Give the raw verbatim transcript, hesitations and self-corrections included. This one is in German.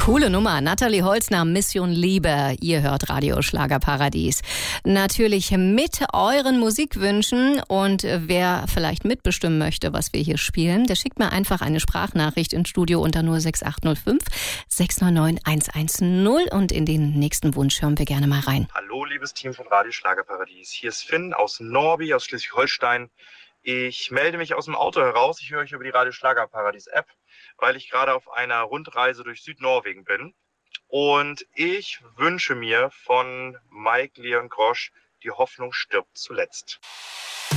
Coole Nummer. Natalie Holzner, Mission Liebe. Ihr hört Radio Schlagerparadies. Natürlich mit euren Musikwünschen. Und wer vielleicht mitbestimmen möchte, was wir hier spielen, der schickt mir einfach eine Sprachnachricht ins Studio unter null sechs acht null fünf sechs neun neun eins eins null. Und in den nächsten Wunsch hören wir gerne mal rein. Hallo, liebes Team von Radio Schlagerparadies. Hier ist Finn aus Norby, aus Schleswig-Holstein. Ich melde mich aus dem Auto heraus. Ich höre euch über die Radio Schlagerparadies App, weil ich gerade auf einer Rundreise durch Südnorwegen bin. Und ich wünsche mir von Mike Leon Grosch, die Hoffnung stirbt zuletzt.